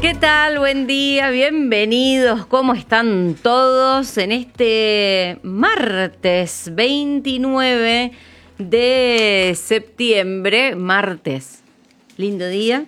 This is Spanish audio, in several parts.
¿Qué tal? Buen día, bienvenidos. ¿Cómo están todos en este martes 29 de septiembre? Martes, lindo día,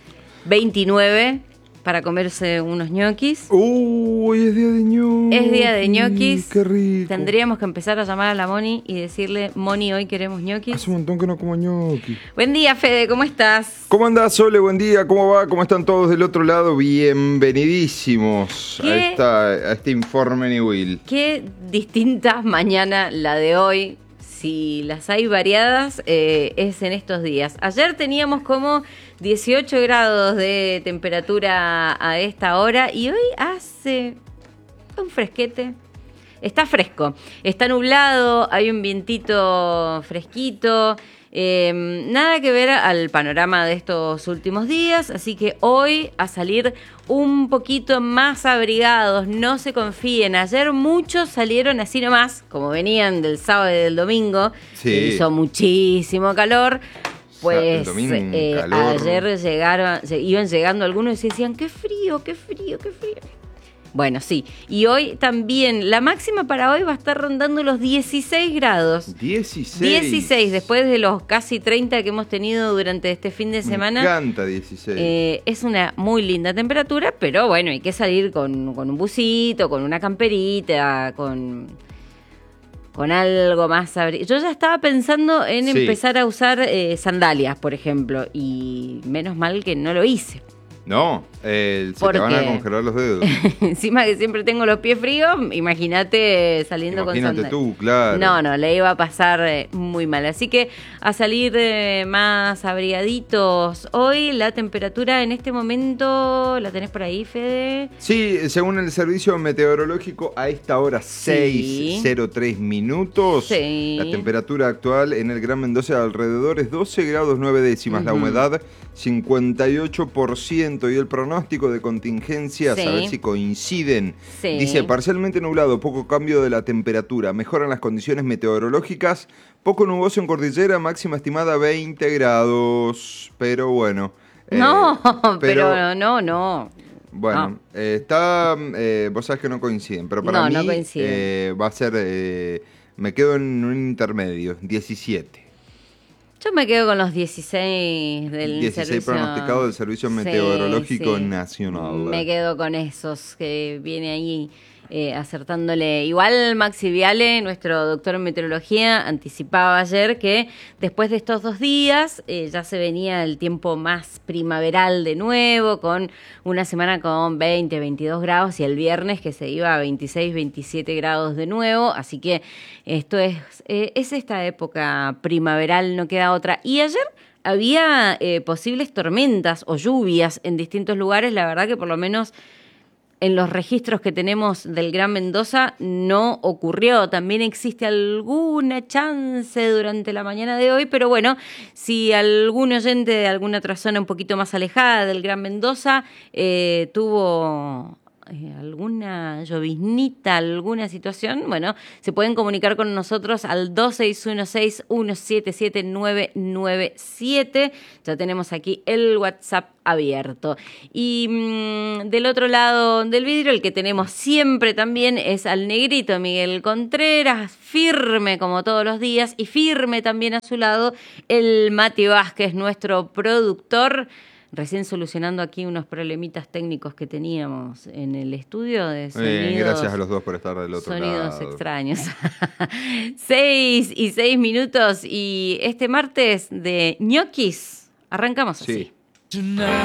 29 para comerse unos ñoquis. Uy, es día de ñoquis. Es día de ñoquis. Qué rico. Tendríamos que empezar a llamar a la Moni y decirle, Moni, hoy queremos ñoquis. Hace un montón que no como ñoquis. Buen día, Fede, ¿cómo estás? ¿Cómo andás, Sole? Buen día, ¿cómo va? ¿Cómo están todos del otro lado? Bienvenidísimos a este informe New Will. Qué distinta mañana la de hoy. Si las hay variadas, es en estos días. Ayer teníamos como 18 grados de temperatura a esta hora y hoy hace un fresquete. Está fresco, está nublado, hay un vientito fresquito. Nada que ver al panorama de estos últimos días, así que hoy a salir un poquito más abrigados, no se confíen. Ayer muchos salieron así nomás, como venían del sábado y del domingo, Sí. hizo muchísimo calor. Pues El domingo, calor. ayer iban llegando algunos y decían, qué frío, qué frío, qué frío. Bueno, sí. Y hoy también, la máxima para hoy va a estar rondando los 16 grados. 16. 16, después de los casi 30 que hemos tenido durante este fin de semana. Me encanta 16. Es una muy linda temperatura, pero bueno, hay que salir con un busito, con una camperita, con algo más. Yo ya estaba pensando en empezar a usar sandalias, por ejemplo, y menos mal que no lo hice. No, se te van a congelar los dedos. Encima que siempre tengo los pies fríos, imagínate saliendo con sandalias. Imagínate tú, claro. No, le iba a pasar muy mal. Así que a salir más abrigaditos. Hoy la temperatura en este momento, ¿la tenés por ahí, Fede? Sí, según el servicio meteorológico, a esta hora 6:03 minutos. Sí. La temperatura actual en el Gran Mendoza alrededor es 12 grados 9 décimas. La humedad 58%. Y el pronóstico de contingencias, a ver si coinciden. Sí. Dice, parcialmente nublado, poco cambio de la temperatura, mejoran las condiciones meteorológicas, poco nuboso en cordillera, máxima estimada 20 grados. Pero bueno. No, pero no. Bueno, está, vos sabés que no coinciden, pero para mí no coinciden. Va a ser, me quedo en un intermedio, 17. Yo me quedo con los 16 del 16 servicio pronosticado del Servicio Meteorológico sí. Nacional. Me quedo con esos que viene ahí acertándole. Igual Maxi Viale, nuestro doctor en meteorología, anticipaba ayer que después de estos 2 días ya se venía el tiempo más primaveral de nuevo, con una semana con 20, 22 grados y el viernes que se iba a 26, 27 grados de nuevo. Así que esto es esta época primaveral, no queda otra. Y ayer había posibles tormentas o lluvias en distintos lugares. La verdad que por lo menos en los registros que tenemos del Gran Mendoza no ocurrió. También existe alguna chance durante la mañana de hoy, pero bueno, si algún oyente de alguna otra zona un poquito más alejada del Gran Mendoza tuvo alguna lloviznita, alguna situación, bueno, se pueden comunicar con nosotros al 2616-177997. Ya tenemos aquí el WhatsApp abierto. Y del otro lado del vidrio, el que tenemos siempre también es al negrito Miguel Contreras, firme como todos los días, y firme también a su lado el Mati Vázquez, nuestro productor, recién solucionando aquí unos problemitas técnicos que teníamos en el estudio de sonidos. Gracias a los dos por estar del otro sonidos lado. Extraños. 6:06 minutos y este martes de ñoquis arrancamos así. Sí.